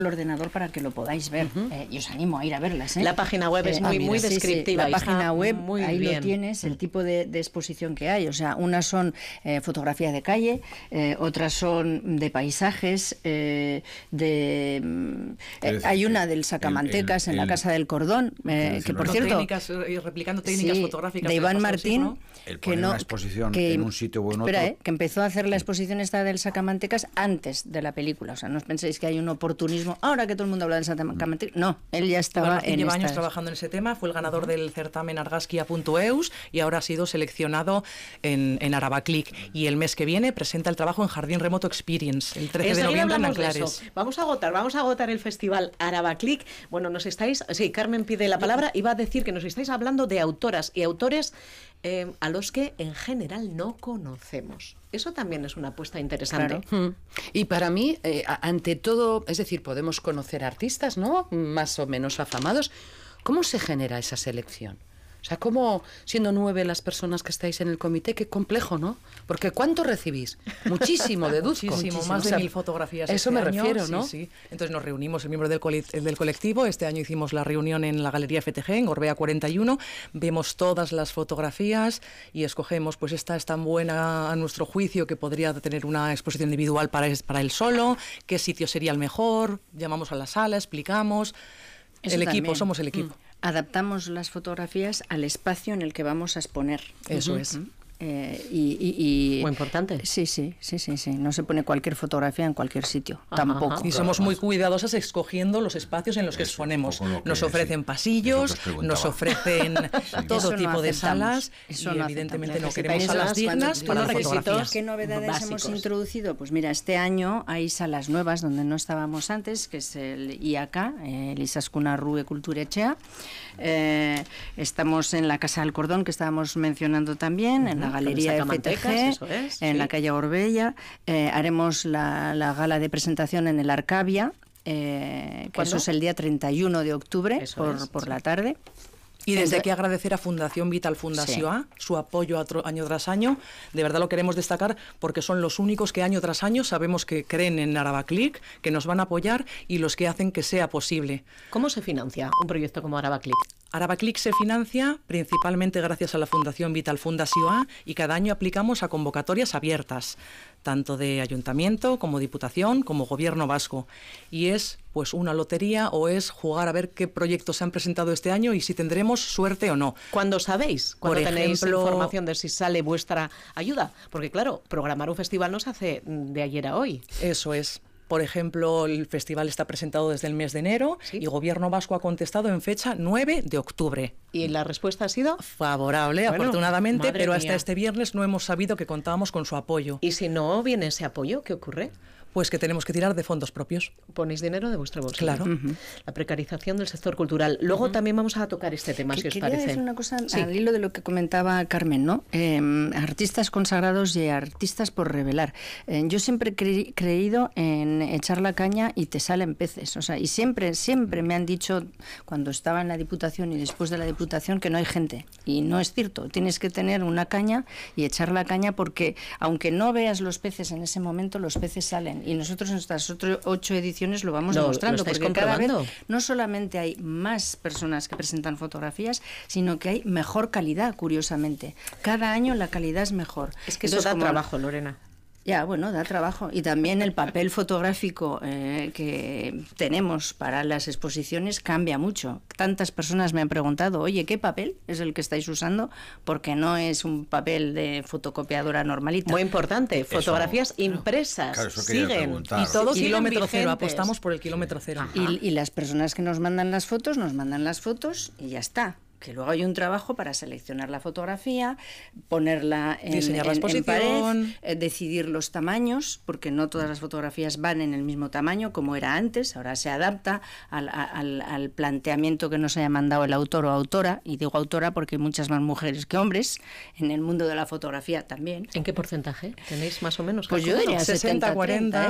el ordenador para que lo podáis ver, y os animo a ir a verlas. La página web es muy descriptiva. La página web, muy ahí bien. lo tienes, el tipo de exposición que hay. O sea, unas son fotografía de calle, otras son de paisajes, hay una del Sacamantecas en la Casa del Cordón, que por cierto... replicando técnicas fotográficas de Iván Martín, que no, una exposición en un sitio o en otro. Que empezó a hacer la exposición esta del Sacamantecas antes de la película. O sea, no os penséis que hay un oportunismo ahora que todo el mundo habla del Sacamantecas. No, él ya estaba lleva años trabajando en ese tema, fue el ganador del certamen Argazkia.eus y ahora ha sido seleccionado en Arabaclick, y el mes que viene presenta el trabajo en Jardín Remoto Experience, el 13 de noviembre en Anclares. Vamos a agotar el festival Arabaclick. Bueno, Carmen pide la palabra y va a decir que nos estáis hablando de autoras y autores a los que en general no conocemos. Eso también es una apuesta interesante. Claro. Y para mí, ante todo, es decir, podemos conocer artistas, ¿no?, más o menos afamados. ¿Cómo se genera esa selección? O sea, ¿cómo, siendo 9 las personas que estáis en el comité, qué complejo, ¿no? Porque ¿cuánto recibís? Muchísimo, deduzco. Muchísimo, más de 1000 fotografías. Eso este me año, refiero, ¿no? Sí. Entonces nos reunimos, el miembro del colectivo, este año hicimos la reunión en la Galería FTG, en Gorbea 41, vemos todas las fotografías y escogemos, pues esta es tan buena a nuestro juicio que podría tener una exposición individual para él solo, qué sitio sería el mejor, llamamos a la sala, explicamos. Eso el también. equipo, somos el equipo. Adaptamos las fotografías al espacio en el que vamos a exponer. Eso es. Muy importante. Sí. No se pone cualquier fotografía en cualquier sitio, tampoco. Y somos muy cuidadosas escogiendo los espacios en los que exponemos. Nos ofrecen pasillos, nos ofrecen todo tipo de salas, y evidentemente no queremos salas dignas para las fotografías. ¿Qué novedades hemos introducido? Pues mira, este año hay salas nuevas donde no estábamos antes, que es el IAK, el Izaskuna Rue Kulturetxea. Estamos en la Casa del Cordón, que estábamos mencionando también, en la Galería FTG, en la calle Gorbella. Haremos la gala de presentación en el Arcavia, que eso es el día 31 de octubre, por la tarde. Y desde aquí agradecer a Fundación Vital Fundació su apoyo año tras año. De verdad lo queremos destacar porque son los únicos que año tras año sabemos que creen en Arabaclick, que nos van a apoyar y los que hacen que sea posible. ¿Cómo se financia un proyecto como Arabaclick? Arabaclick se financia principalmente gracias a la Fundación Vital Fundació y cada año aplicamos a convocatorias abiertas, tanto de ayuntamiento como diputación como gobierno vasco. Y es pues una lotería o es jugar a ver qué proyectos se han presentado este año y si tendremos suerte o no. ¿Cuándo sabéis? ¿Cuándo tenéis información de si sale vuestra ayuda? Porque claro, programar un festival no se hace de ayer a hoy. Eso es. Por ejemplo, el festival está presentado desde el mes de enero y Gobierno Vasco ha contestado en fecha 9 de octubre. ¿Y la respuesta ha sido? Favorable, afortunadamente, pero hasta este viernes no hemos sabido que contábamos con su apoyo. ¿Y si no viene ese apoyo, qué ocurre? Pues que tenemos que tirar de fondos propios. Ponéis dinero de vuestro bolsillo. Claro. La precarización del sector cultural. Luego también vamos a tocar este tema, si os parece. Quería decir una cosa al hilo de lo que comentaba Carmen, ¿no? Artistas consagrados y artistas por revelar. Yo siempre he creído en echar la caña y te salen peces. O sea, y siempre me han dicho, cuando estaba en la Diputación y después de la Diputación, que no hay gente. Y no es cierto. Tienes que tener una caña y echar la caña porque, aunque no veas los peces en ese momento, los peces salen. Y nosotros en nuestras 8 ediciones lo vamos demostrando, porque cada vez no solamente hay más personas que presentan fotografías, sino que hay mejor calidad, curiosamente. Cada año la calidad es mejor. Es que eso da trabajo, Lorena. Ya, bueno, da trabajo. Y también el papel fotográfico que tenemos para las exposiciones cambia mucho. Tantas personas me han preguntado, oye, ¿qué papel es el que estáis usando? Porque no es un papel de fotocopiadora normalita. Muy importante, fotografías impresas, siguen. Y todo kilómetro vigentes. cero, apostamos por el kilómetro cero. Y las personas que nos mandan las fotos y ya está. Que luego hay un trabajo para seleccionar la fotografía, ponerla diseñar la exposición, pared, decidir los tamaños, porque no todas las fotografías van en el mismo tamaño como era antes, ahora se adapta al planteamiento que nos haya mandado el autor o autora, y digo autora porque hay muchas más mujeres que hombres en el mundo de la fotografía también. ¿En qué porcentaje tenéis más o menos? Pues yo diría 60-40.